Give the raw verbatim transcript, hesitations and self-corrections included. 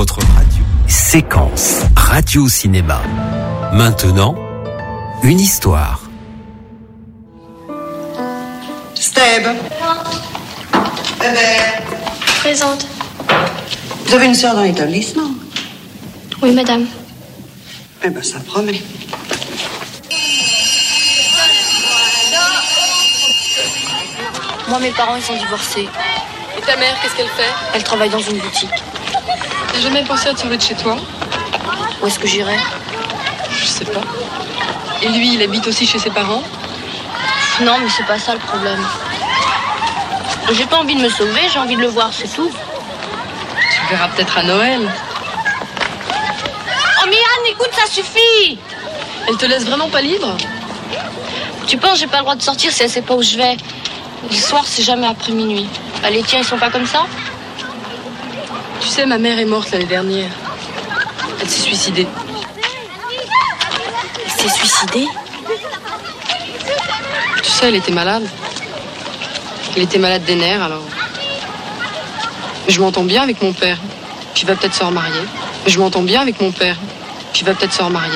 votre radio. Séquence radio-cinéma. Maintenant, une histoire. Steb. Bébé. Présente. Vous avez une sœur dans l'établissement? Oui, madame. Eh ben, ça promet. Moi, mes parents, ils sont divorcés. Et ta mère, qu'est-ce qu'elle fait? Elle travaille dans une boutique. T'as jamais pensé à te sauver de chez toi? Où est-ce que j'irai? Je sais pas. Et lui, il habite aussi chez ses parents? Non, mais c'est pas ça le problème. J'ai pas envie de me sauver, j'ai envie de le voir, c'est tout. Tu le verras peut-être à Noël. Oh, mais Anne, écoute, ça suffit! Elle te laisse vraiment pas libre? Tu penses j'ai pas le droit de sortir si elle sait pas où je vais? Le soir, c'est jamais après minuit. Bah, les tiens, ils sont pas comme ça? Tu sais, ma mère est morte l'année dernière. Elle s'est suicidée. Elle s'est suicidée? Tu sais, elle était malade. Elle était malade des nerfs, alors... Je m'entends bien avec mon père. Puis il va peut-être se remarier. Je m'entends bien avec mon père. Puis il va peut-être se remarier.